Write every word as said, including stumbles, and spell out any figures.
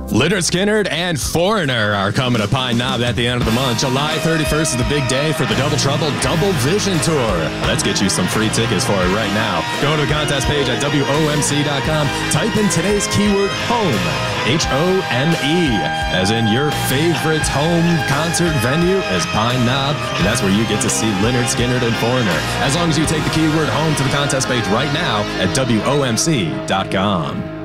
Lynyrd Skynyrd and Foreigner are coming to Pine Knob at the end of the month. July thirty-first is the big day for the Double Trouble Double Vision Tour. Let's get you some free tickets for it right now. Go to the contest page at W O M C dot com. Type in today's keyword home, H O M E, as in your favorite home concert venue is Pine Knob, and that's where you get to see Lynyrd Skynyrd and Foreigner. As long as you take the keyword home to the contest page right now at W O M C dot com.